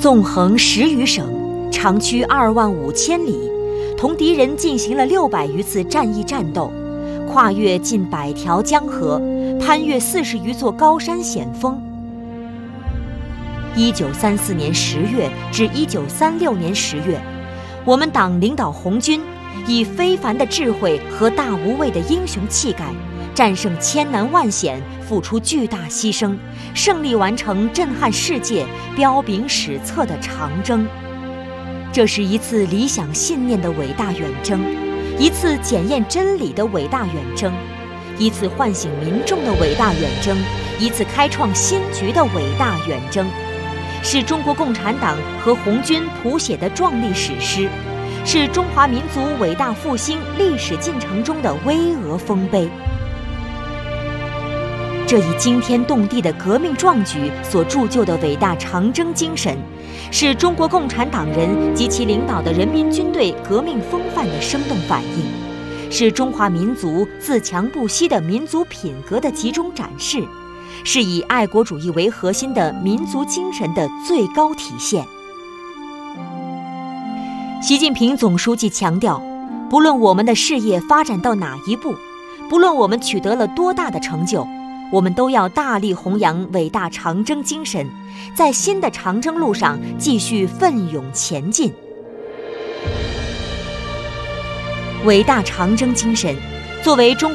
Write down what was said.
纵横10余省，长驱25000里，同敌人进行了600余次战役战斗，跨越近100条江河，攀越40余座高山险峰。1934年10月至1936年10月，我们党领导红军以非凡的智慧和大无畏的英雄气概，战胜千难万险，付出巨大牺牲，胜利完成震撼世界、彪炳史册的长征。这是一次理想信念的伟大远征，一次检验真理的伟大远征，一次唤醒民众的伟大远征，一次开创新局的伟大远征，是中国共产党和红军谱写的壮丽史诗，是中华民族伟大复兴历史进程中的巍峨丰碑。这一惊天动地的革命壮举所铸就的伟大长征精神，是中国共产党人及其领导的人民军队革命风范的生动反映，是中华民族自强不息的民族品格的集中展示，是以爱国主义为核心的民族精神的最高体现。习近平总书记强调，不论我们的事业发展到哪一步，不论我们取得了多大的成就，我们都要大力弘扬伟大长征精神，在新的长征路上继续奋勇前进。伟大长征精神作为中